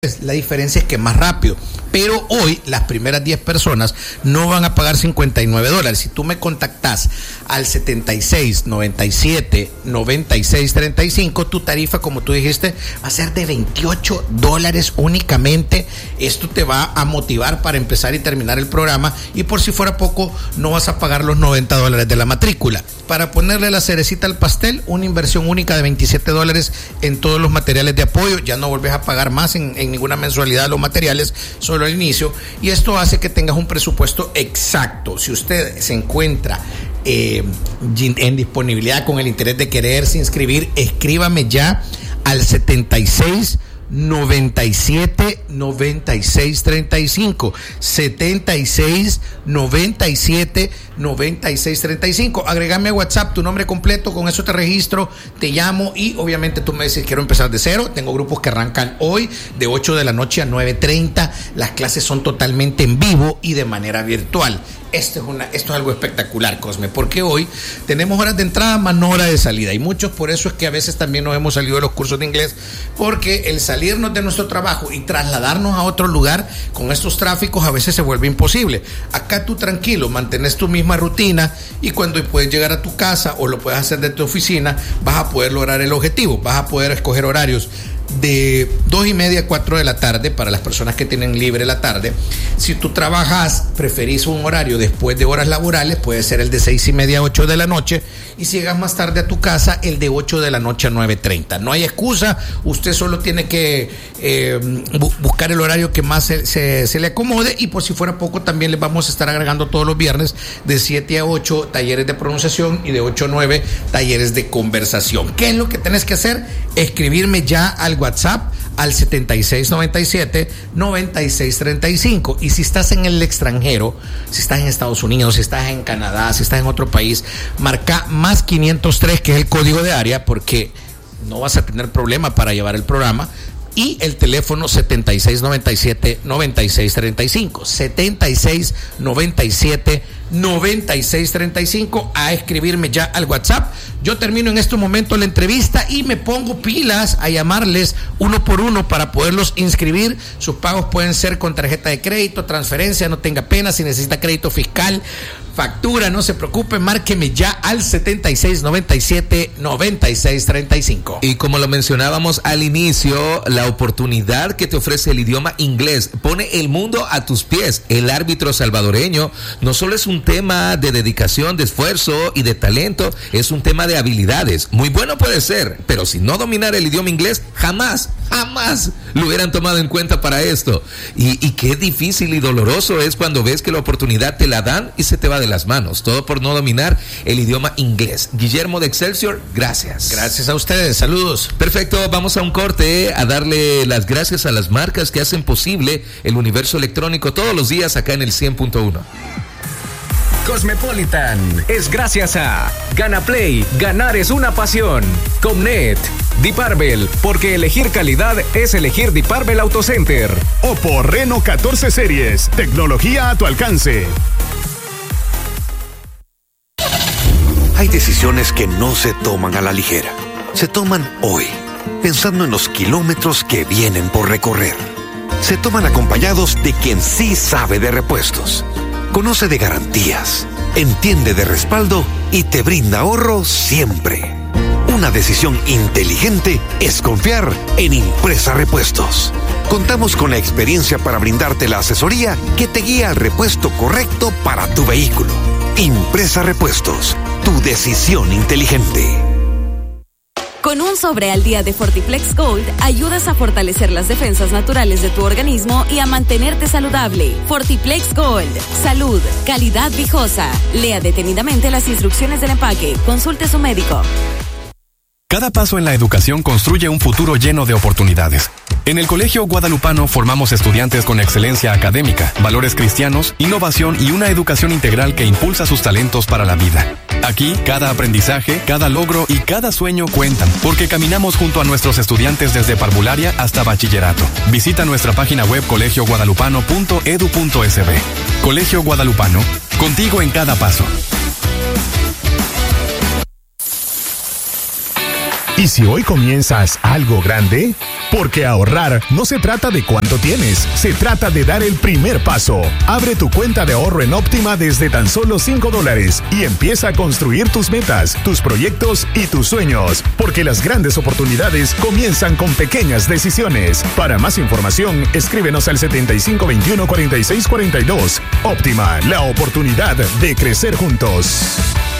La diferencia es que más rápido. Pero hoy las primeras 10 personas no van a pagar $59. Si tú me contactas al 76 97 96 35, tu tarifa, como tú dijiste, va a ser de $28 únicamente. Esto te va a motivar para empezar y terminar el programa, y por si fuera poco, no vas a pagar los $90 de la matrícula. Para ponerle la cerecita al pastel, una inversión única de $27 en todos los materiales de apoyo. Ya no volvés a pagar más en ninguna mensualidad los materiales, solo al inicio, y esto hace que tengas un presupuesto exacto. Si usted se encuentra en disponibilidad con el interés de quererse inscribir, escríbame ya al 76 97 96 35 76 97 96 35. Agregame a WhatsApp tu nombre completo, con eso te registro, te llamo, y obviamente tú me dices: quiero empezar de cero. Tengo grupos que arrancan hoy de 8 de la noche a 9:30. Las clases son totalmente en vivo y de manera virtual. Esto es algo espectacular, Cosme, porque hoy tenemos horas de entrada más no hora de salida, y muchos, por eso es que a veces también nos hemos salido de los cursos de inglés, porque el salirnos de nuestro trabajo y trasladarnos a otro lugar con estos tráficos a veces se vuelve imposible. Acá tú tranquilo, mantienes tu misma rutina, y cuando puedes llegar a tu casa o lo puedes hacer de tu oficina, vas a poder lograr el objetivo. Vas a poder escoger horarios de 2:30 a 4 de la tarde para las personas que tienen libre la tarde. Si tú trabajas, preferís un horario después de horas laborales, puede ser el de 6:30 a 8 de la noche, y si llegas más tarde a tu casa, el de 8 de la noche a 9:30. No hay excusa, usted solo tiene que buscar el horario que más se le acomode, y por si fuera poco, también les vamos a estar agregando todos los viernes de 7 a 8 talleres de pronunciación, y de 8 a 9 talleres de conversación. ¿Qué es lo que tenés que hacer? Escribirme ya al WhatsApp al 76 97 96 35. Y si estás en el extranjero, si estás en Estados Unidos, si estás en Canadá, si estás en otro país, marca más 503, que es el código de área, porque no vas a tener problema para llevar el programa. Y el teléfono 76 97 96 35, 76 97 96 35, a escribirme ya al WhatsApp. Yo termino en este momento la entrevista y me pongo pilas a llamarles uno por uno para poderlos inscribir. Sus pagos pueden ser con tarjeta de crédito, transferencia, no tenga pena. Si necesita crédito fiscal, factura, no se preocupe, márqueme ya al 76 97 96 35. Y como lo mencionábamos al inicio, la oportunidad que te ofrece el idioma inglés pone el mundo a tus pies. El árbitro salvadoreño no solo es un tema de dedicación, de esfuerzo y de talento, es un tema de habilidades. Muy bueno puede ser, pero si no dominar el idioma inglés, jamás lo hubieran tomado en cuenta para esto. Y qué difícil y doloroso es cuando ves que la oportunidad te la dan y se te va de las manos, todo por no dominar el idioma inglés. Guillermo de Excelsior, gracias. Gracias a ustedes, saludos. Perfecto, vamos a un corte, a darle las gracias a las marcas que hacen posible el universo electrónico todos los días acá en el 100.1. Cosmopolitan es gracias a GanaPlay, ganar es una pasión. Comnet, Deep Arbel, porque elegir calidad es elegir Deep Arbel Auto Center. Oppo Reno 14 series, tecnología a tu alcance. Hay decisiones que no se toman a la ligera. Se toman hoy, pensando en los kilómetros que vienen por recorrer. Se toman acompañados de quien sí sabe de repuestos, conoce de garantías, entiende de respaldo y te brinda ahorro siempre. Una decisión inteligente es confiar en Impresa Repuestos. Contamos con la experiencia para brindarte la asesoría que te guía al repuesto correcto para tu vehículo. Impresa Repuestos, tu decisión inteligente. Con un sobre al día de Fortiplex Gold, ayudas a fortalecer las defensas naturales de tu organismo y a mantenerte saludable. Fortiplex Gold. Salud, calidad viejosa. Lea detenidamente las instrucciones del empaque. Consulte a su médico. Cada paso en la educación construye un futuro lleno de oportunidades. En el Colegio Guadalupano formamos estudiantes con excelencia académica, valores cristianos, innovación y una educación integral que impulsa sus talentos para la vida. Aquí, cada aprendizaje, cada logro y cada sueño cuentan, porque caminamos junto a nuestros estudiantes desde parvularia hasta bachillerato. Visita nuestra página web colegioguadalupano.edu.sb. Colegio Guadalupano, contigo en cada paso. ¿Y si hoy comienzas algo grande? Porque ahorrar no se trata de cuánto tienes, se trata de dar el primer paso. Abre tu cuenta de ahorro en Óptima desde tan solo $5 y empieza a construir tus metas, tus proyectos y tus sueños. Porque las grandes oportunidades comienzan con pequeñas decisiones. Para más información, escríbenos al 7521-4642. Óptima, la oportunidad de crecer juntos.